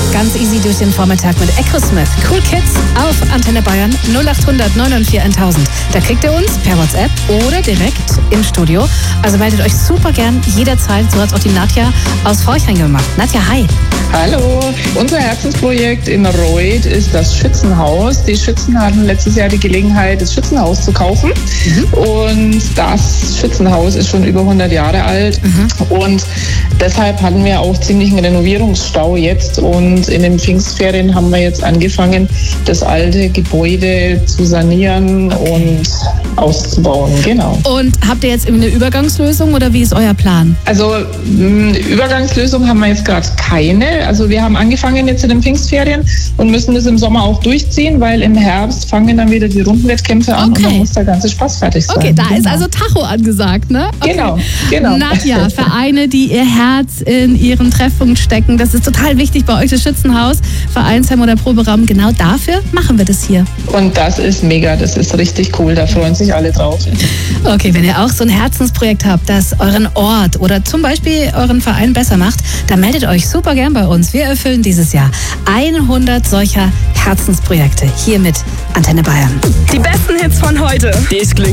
Ganz easy durch den Vormittag mit Echo Smith. Cool Kids auf Antenne Bayern 0800 994 1000. Da kriegt ihr uns per WhatsApp oder direkt im Studio. Also meldet euch super gern jederzeit. So hat es auch die Nadja aus Forchheim gemacht. Nadja, hi. Hallo, unser Herzensprojekt in Reuth ist das Schützenhaus. Die Schützen hatten letztes Jahr die Gelegenheit, das Schützenhaus zu kaufen. Und das Schützenhaus ist schon über 100 Jahre alt. Und deshalb hatten wir auch ziemlich einen Renovierungsstau jetzt. Und in den Pfingstferien haben wir jetzt angefangen, das alte Gebäude zu sanieren und auszubauen. Genau. Und habt ihr jetzt eine Übergangslösung oder wie ist euer Plan? Also Übergangslösung haben wir jetzt gerade keine. Also wir haben angefangen jetzt in den Pfingstferien und müssen das im Sommer auch durchziehen, weil im Herbst fangen dann wieder die Rundenwettkämpfe an und dann muss der ganze Spaß fertig sein. Okay, da ist also Tacho angesagt, ne? Okay. Genau. Nadja, Vereine, die ihr Herz in ihren Treffpunkt stecken, das ist total wichtig bei euch, das Schützenhaus, Vereinsheim oder Proberaum. Genau dafür machen wir das hier. Und das ist mega, das ist richtig cool, da freuen sich alle drauf. Okay, wenn ihr auch so ein Herzensprojekt habt, das euren Ort oder zum Beispiel euren Verein besser macht, dann meldet euch super gern bei uns. Wir erfüllen dieses Jahr 100 solcher Herzensprojekte hier mit Antenne Bayern. Die besten Hits von heute.